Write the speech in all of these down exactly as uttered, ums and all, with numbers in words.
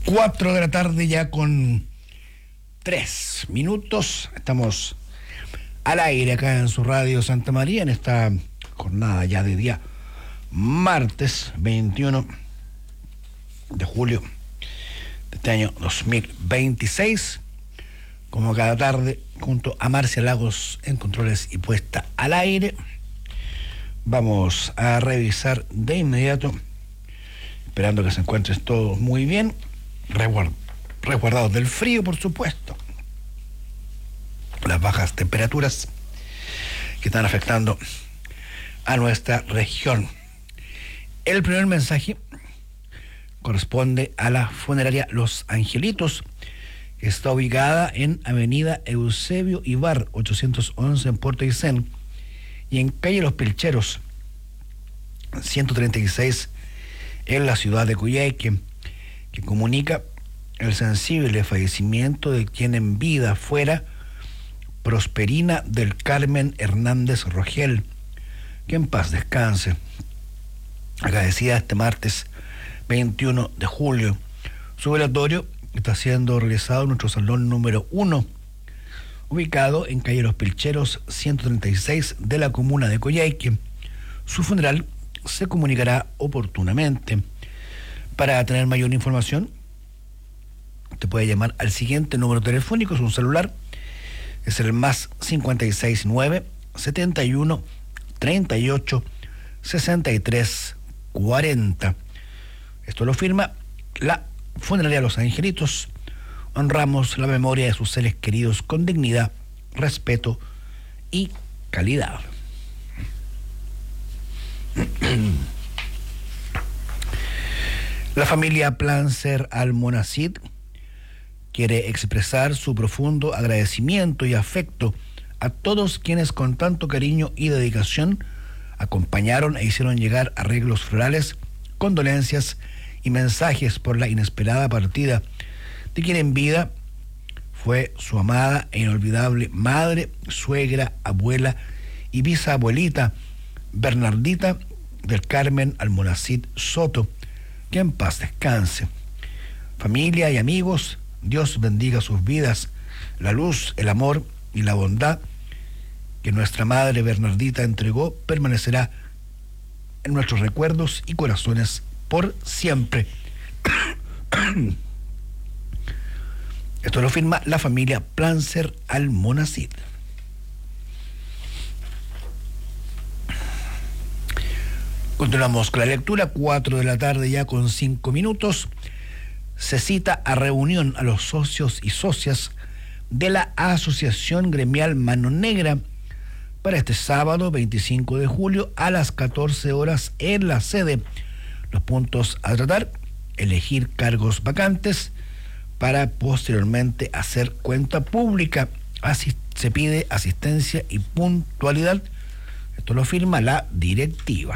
Cuatro de la tarde ya con tres minutos. Estamos al aire acá en su radio Santa María en esta jornada ya de día martes veintiuno de julio de este año dos mil veintiséis. Como cada tarde, junto a Marcia Lagos en controles y puesta al aire, vamos a revisar de inmediato, esperando que se encuentren todos muy bien, resguardados del frío, por supuesto, las bajas temperaturas que están afectando a nuestra región. El primer mensaje corresponde a la funeraria Los Angelitos, que está ubicada en avenida Eusebio Ibar ochocientos once en Puerto Aysén y en calle Los Pilcheros ciento treinta y seis en la ciudad de Coyhaique, que comunica el sensible fallecimiento de quien en vida fuera Prosperina del Carmen Hernández Rogel, que en paz descanse. Agradecida este martes veintiuno de julio. Su velatorio está siendo realizado en nuestro salón número uno, ubicado en calle Los Pilcheros ciento treinta y seis de la comuna de Coyhaique. Su funeral se comunicará oportunamente. Para tener mayor información, te puede llamar al siguiente número telefónico, es un celular, es el más cincuenta y seis nueve, setenta y uno, treinta y ocho, sesenta y tres, cuarenta. Esto lo firma la funeraria Los Angelitos. Honramos la memoria de sus seres queridos con dignidad, respeto y calidad. La familia Plancer Almonacid quiere expresar su profundo agradecimiento y afecto a todos quienes con tanto cariño y dedicación acompañaron e hicieron llegar arreglos florales, condolencias y mensajes por la inesperada partida de quien en vida fue su amada e inolvidable madre, suegra, abuela y bisabuelita Bernardita del Carmen Almonacid Soto, que en paz descanse. Familia y amigos, Dios bendiga sus vidas. La luz, el amor y la bondad que nuestra madre Bernardita entregó permanecerá en nuestros recuerdos y corazones por siempre. Esto lo firma la familia Plancer Almonacid. Continuamos con la lectura, cuatro de la tarde ya con cinco minutos. Se cita a reunión a los socios y socias de la Asociación Gremial Mano Negra para este sábado veinticinco de julio a las catorce horas en la sede. Los puntos a tratar: elegir cargos vacantes para posteriormente hacer cuenta pública. Así se pide asistencia y puntualidad. Esto lo firma la directiva.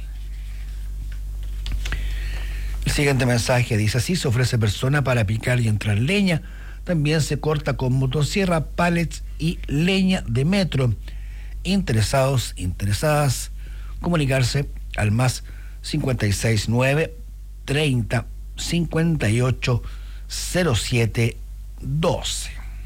El siguiente mensaje dice así: se ofrece persona para picar y entrar leña. También se corta con motosierra, pallets y leña de metro. Interesados, interesadas, comunicarse al más cincuenta y seis nueve, treinta, cincuenta y ocho, cero siete, doce.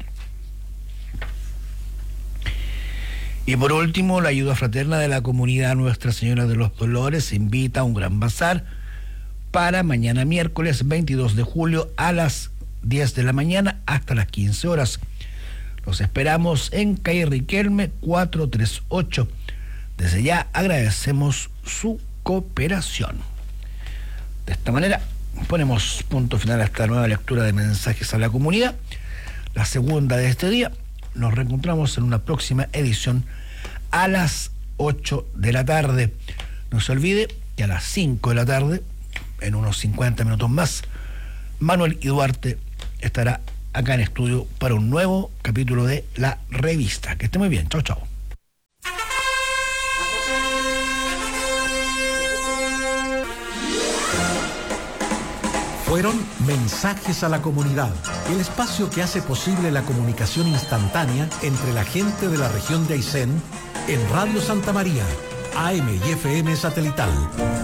Y por último, la ayuda fraterna de la comunidad Nuestra Señora de los Dolores invita a un gran bazar para mañana miércoles veintidós de julio a las diez de la mañana hasta las quince horas. Los esperamos en calle Riquelme cuatrocientos treinta y ocho. Desde ya agradecemos su cooperación. De esta manera ponemos punto final a esta nueva lectura de mensajes a la comunidad, la segunda de este día. Nos reencontramos en una próxima edición a las ocho de la tarde. No se olvide que a las cinco de la tarde, en unos cincuenta minutos más, Manuel y Duarte estará acá en estudio para un nuevo capítulo de La Revista. Que esté muy bien. Chao, chao. Fueron Mensajes a la Comunidad, el espacio que hace posible la comunicación instantánea entre la gente de la región de Aysén en Radio Santa María, A M y F M satelital.